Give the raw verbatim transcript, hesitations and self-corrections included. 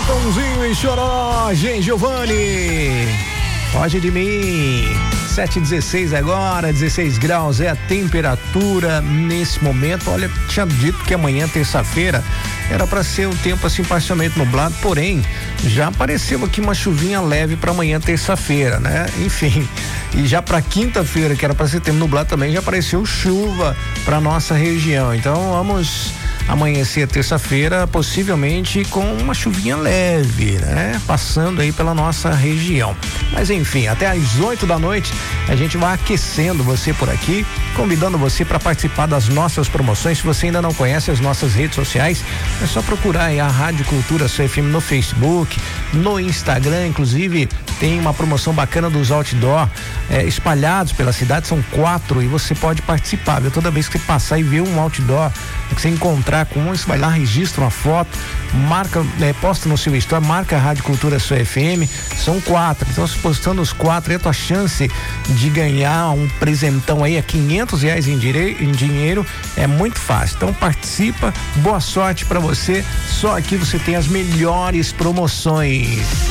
Chitãozinho e Choró, gente, Giovanni, foge de mim. sete e dezesseis agora, dezesseis graus é a temperatura nesse momento. Olha, tinha dito que amanhã, terça-feira, era para ser um tempo assim parcialmente nublado, porém já apareceu aqui uma chuvinha leve para amanhã, terça-feira, né? Enfim, e já para quinta-feira, que era para ser tempo nublado, também já apareceu chuva para nossa região. Então vamos amanhecer terça-feira possivelmente com uma chuvinha leve, né? Passando aí pela nossa região. Mas enfim, até às oito da noite a gente vai aquecendo você por aqui, convidando você para participar das nossas promoções. Se você ainda não conhece as nossas redes sociais, é só procurar aí a Rádio Cultura Sua F M no Facebook, no Instagram, inclusive tem uma promoção bacana dos outdoor é, espalhados pela cidade, são quatro, e você pode participar, viu? Toda vez que você passar e ver um outdoor que você encontrar com um, você vai lá, registra uma foto, marca, é, posta no seu store, marca a Rádio Cultura Sua F M, são quatro, então se postando os quatro, é a tua chance de ganhar um presentão aí, a quinhentos reais em, dire... em dinheiro, é muito fácil. Então participa, boa sorte para você. Só aqui você tem as melhores promoções.